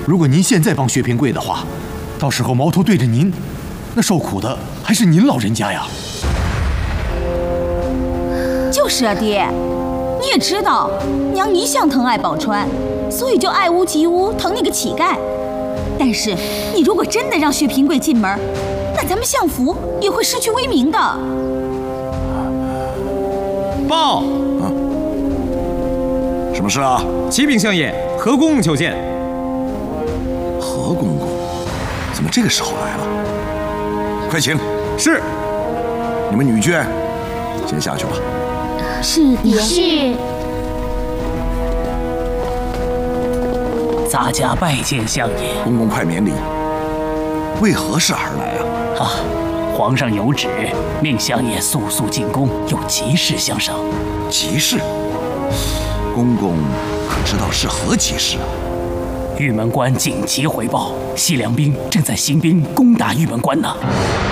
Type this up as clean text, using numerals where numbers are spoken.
如果您现在帮薛平贵的话，到时候矛头对着您，那受苦的还是您老人家呀。 就是啊，爹，你也知道，娘一向疼爱宝钏，所以就爱屋及乌，疼那个乞丐。但是你如果真的让薛平贵进门，那咱们相府也会失去威名的。 报！ 什么事啊？ 启禀相爷，何公公求见。 何公公？怎么这个时候来了？快请。 是。 你们女眷先下去吧。 是爹。 是。 洒家拜见相爷。 公公快免礼。为何事而来啊？ 皇上有旨，命相爷速速进宫，有急事相商。 急事？公公可知道是何急事啊？ 玉门关紧急回报，西凉兵正在兴兵攻打玉门关呢。